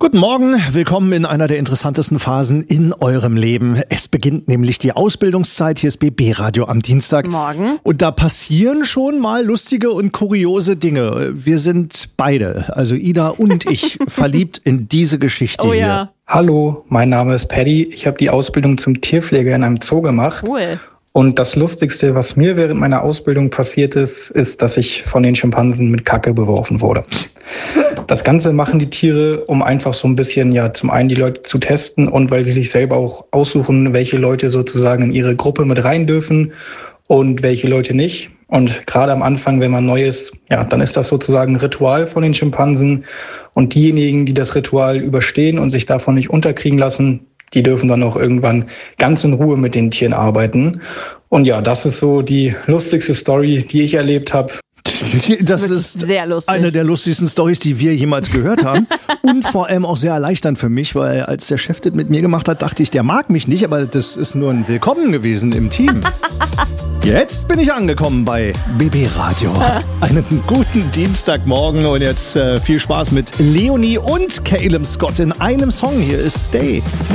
Guten Morgen, willkommen in einer der interessantesten Phasen in eurem Leben. Es beginnt nämlich die Ausbildungszeit. Hier ist BB Radio am Dienstag. Morgen. Und da passieren schon mal lustige und kuriose Dinge. Wir sind beide, also Ida und ich, verliebt in diese Geschichte hier. Ja. Hallo, mein Name ist Paddy. Ich habe die Ausbildung zum Tierpfleger in einem Zoo gemacht. Cool. Und das Lustigste, was mir während meiner Ausbildung passiert ist, ist, dass ich von den Schimpansen mit Kacke beworfen wurde. Das Ganze machen die Tiere, um einfach so ein bisschen, ja, zum einen die Leute zu testen und weil sie sich selber auch aussuchen, welche Leute sozusagen in ihre Gruppe mit rein dürfen und welche Leute nicht. Und gerade am Anfang, wenn man neu ist, ja, dann ist das sozusagen ein Ritual von den Schimpansen. Und diejenigen, die das Ritual überstehen und sich davon nicht unterkriegen lassen, die dürfen dann auch irgendwann ganz in Ruhe mit den Tieren arbeiten. Und ja, das ist so die lustigste Story, die ich erlebt habe. Das ist sehr lustig. eine der lustigsten Storys, die wir jemals gehört haben. Und vor allem auch sehr erleichternd für mich, weil als der Chef das mit mir gemacht hat, dachte ich, der mag mich nicht, aber das ist nur ein Willkommen gewesen im Team. Jetzt bin ich angekommen bei BB Radio. Einen guten Dienstagmorgen und jetzt viel Spaß mit Leonie und Caleb Scott in einem Song. Hier ist Stay.